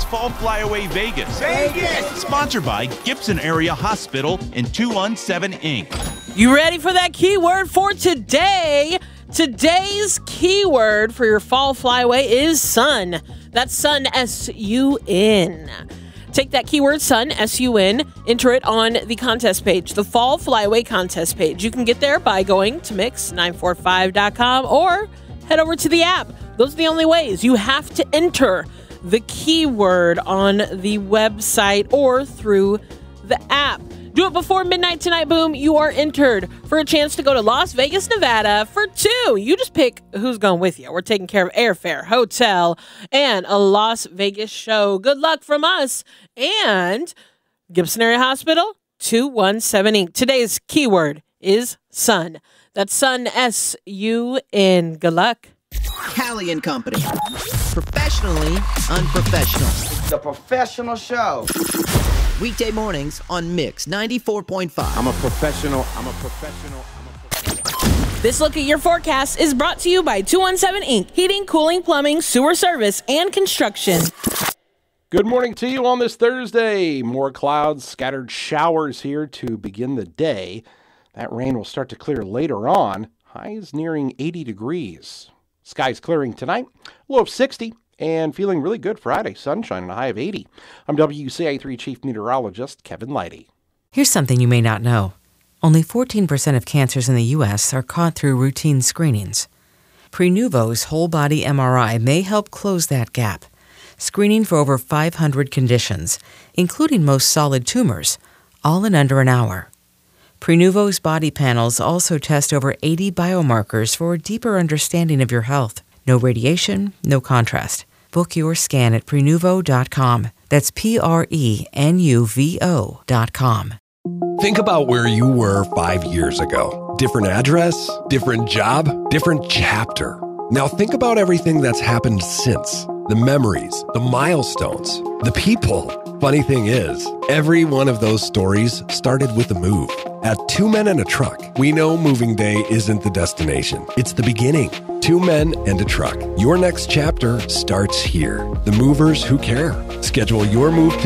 It's Fall Flyaway Vegas. Sponsored by Gibson Area Hospital and 217 Inc. You ready for that keyword for today? Today's keyword for your Fall Flyaway is sun. That's sun, S-U-N. Take that keyword, sun, S-U-N, enter it on the contest page, the Fall Flyaway contest page. You can get there by going to mix945.com or head over to the app. Those are the only ways. You have to enter the keyword on the website or through the app. Do it before midnight tonight, boom. You are entered for a chance to go to Las Vegas, Nevada for two. You just pick who's going with you. We're taking care of airfare, hotel, and a Las Vegas show. Good luck from us and Gibson Area Hospital, 217 Inc. Today's keyword is sun. That's sun, S-U-N. Good luck. Callie & Company. Professionally unprofessional. The professional show. Weekday mornings on Mix 94.5. I'm a professional. This look at your forecast is brought to you by 217 Inc. Heating, cooling, plumbing, sewer service, and construction. Good morning to you on this Thursday. More clouds, scattered showers here to begin the day. That rain will start to clear later on. Highs nearing 80 degrees. Skies clearing tonight. Low of 60. And feeling really good Friday. Sunshine and a high of 80. I'm WCA3 Chief Meteorologist Kevin Leidy. Here's something you may not know. Only 14% of cancers in the U.S. are caught through routine screenings. Prenuvo's whole-body MRI may help close that gap, screening for over 500 conditions, including most solid tumors, all in under an hour. Prenuvo's body panels also test over 80 biomarkers for a deeper understanding of your health. No radiation, no contrast. Book your scan at Prenuvo.com. That's Prenuvo.com. Think about where you were 5 years ago. Different address, different job, different chapter. Now think about everything that's happened since. The memories, the milestones, the people. Funny thing is, every one of those stories started with a move. At Two Men and a Truck, we know moving day isn't the destination. It's the beginning. 2 men and a truck. Your next chapter starts here. The movers who care. Schedule your move today